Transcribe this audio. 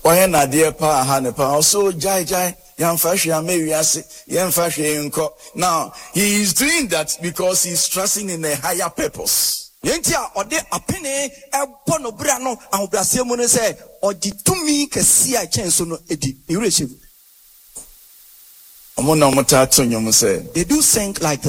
Why na dear pa hanepa also jai young fashion maybe young fashion. Now he is doing that because he's trusting in a higher purpose. Yentia ode apene ebo no bra no ahobrase mu no say odi tumi kesi a chenso no edi ireshim. Omo na omo ta tonyo mo say they do sing like